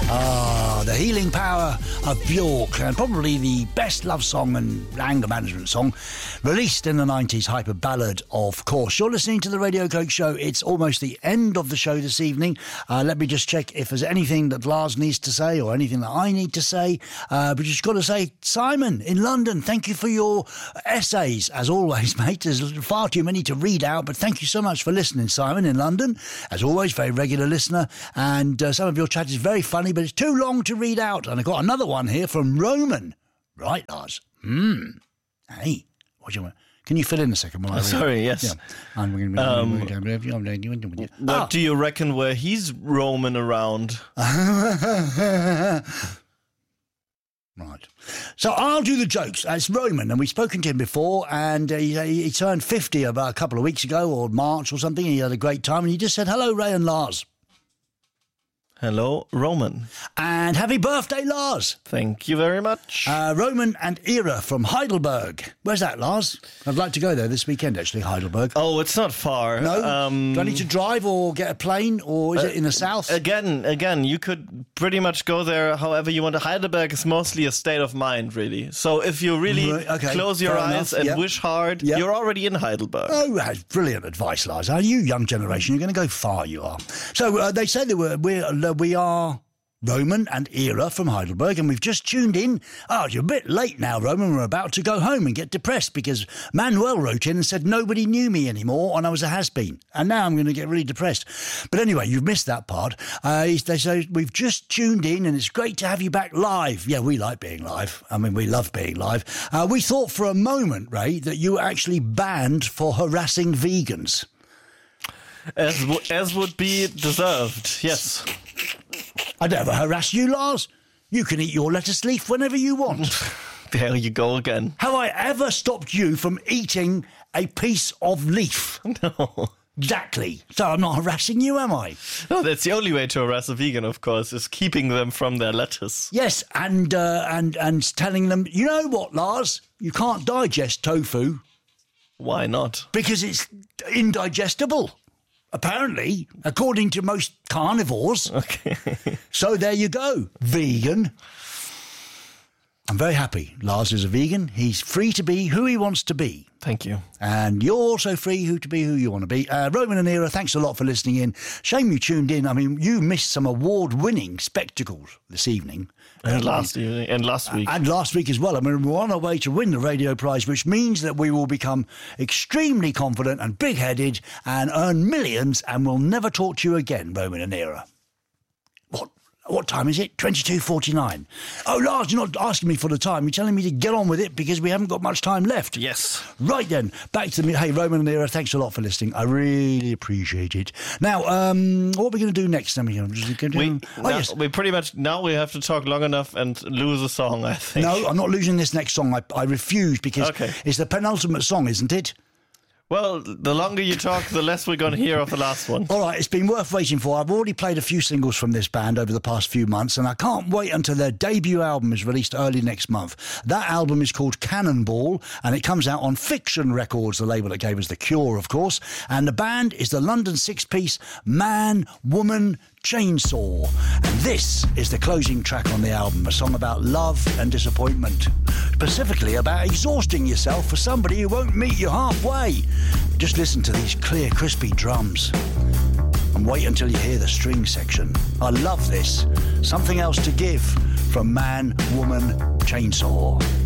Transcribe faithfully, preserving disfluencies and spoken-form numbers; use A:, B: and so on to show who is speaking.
A: Ah, the healing power of Björk, and probably the best love song and anger management song released in the nineties, hyper ballad, of course. You're listening to the Radio Coke Show. It's almost the end of the show this evening. Uh, let me just check if there's anything that Lars needs to say or anything that I need to say. Uh, but just got to say, Simon in London, thank you for your essays, as always, mate. There's far too many to read out, but thank you so much for listening, Simon in London. As always, very regular listener, and uh, some of your chat is very funny, but it's too long to read out. And I've got another one here from Roman. Right, Lars? Hmm. Hey, what do you want? Can you fill in a second? While I read?
B: Sorry, yes.
A: Yeah. Um,
B: what
A: ah.
B: do you reckon where he's roaming around?
A: Right. So I'll do the jokes. Uh, it's Roman, and we've spoken to him before, and uh, he, he turned fifty about a couple of weeks ago, or March or something, and he had a great time, and he just said, hello, Ray and Lars.
B: Hello, Roman.
A: And happy birthday, Lars.
B: Thank you very much.
A: Uh, Roman and Ira from Heidelberg. Where's that, Lars? I'd like to go there this weekend, actually, Heidelberg.
B: Oh, it's not far.
A: No?
B: Um,
A: Do I need to drive or get a plane, or is uh, it in the south?
B: Again, again, you could pretty much go there however you want. Heidelberg is mostly a state of mind, really. So if you really right, okay. close your Fair eyes enough. and yep. wish hard, yep. you're already in Heidelberg.
A: Oh, that's brilliant advice, Lars. Are you young generation? You're going to go far, you are. So uh, they say that we're, we're, uh, we are... Roman and Ira from Heidelberg, and we've just tuned in. Oh, you're a bit late now, Roman. We're about to go home and get depressed because Manuel wrote in and said nobody knew me anymore and I was a has-been. And now I'm going to get really depressed. But anyway, you've missed that part. Uh, they say we've just tuned in and it's great to have you back live. Yeah, we like being live. I mean, we love being live. Uh, we thought for a moment, Ray, that you were actually banned for harassing vegans.
B: As, w- as would be deserved, yes.
A: I never harass you, Lars. You can eat your lettuce leaf whenever you want.
B: There you go again.
A: Have I ever stopped you from eating a piece of leaf?
B: No.
A: Exactly. So I'm not harassing you, am I?
B: No, that's the only way to harass a vegan, of course, is keeping them from their lettuce.
A: Yes, and uh, and and telling them, you know what, Lars? You can't digest tofu.
B: Why not?
A: Because it's indigestible. Apparently, according to most carnivores.
B: Okay.
A: So there you go, vegan. I'm very happy. Lars is a vegan. He's free to be who he wants to be.
B: Thank you.
A: And you're also free who to be who you want to be. Uh, Roman and Ira, thanks a lot for listening in. Shame you tuned in. I mean, you missed some award-winning spectacles this evening.
B: And um, last evening, and last week.
A: And last week as well. I mean, we're on our way to win the radio prize, which means that we will become extremely confident and big-headed and earn millions, and we'll never talk to you again, Roman and Ira. What? What time is it? twenty-two forty-nine. Oh, Lars, you're not asking me for the time. You're telling me to get on with it because we haven't got much time left.
B: Yes.
A: Right then, back to me. Hey, Roman and Ira, thanks a lot for listening. I really appreciate it. Now, um, what are we going to do next? Then? We,
B: oh, now, yes. we pretty much, now we have to talk long enough and lose a song, I think.
A: No, I'm not losing this next song. I, I refuse because
B: okay.
A: It's the penultimate song, isn't it?
B: Well, the longer you talk, the less we're going to hear of the last one.
A: All right, it's been worth waiting for. I've already played a few singles from this band over the past few months, and I can't wait until their debut album is released early next month. That album is called Cannonball, and it comes out on Fiction Records, the label that gave us The Cure, of course. And the band is the London six-piece Man, Woman, Chainsaw. And this is the closing track on the album, a song about love and disappointment. Specifically about exhausting yourself for somebody who won't meet you halfway. Just listen to these clear, crispy drums and wait until you hear the string section. I love this. Something Else to Give from Man, Woman, Chainsaw.